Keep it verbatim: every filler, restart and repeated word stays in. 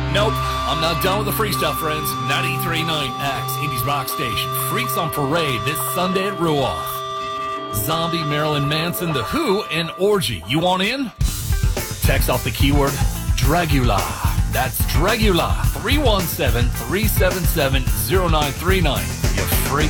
Nope, I'm not done with the freestyle, friends. ninety-three point nine X, Indies Rock Station. Freaks on Parade this Sunday at Ruoff. Zombie, Marilyn Manson, The Who, and Orgy. You want in? Text off the keyword Dragula. That's Dragula. three one seven, three seven seven, zero nine three nine. You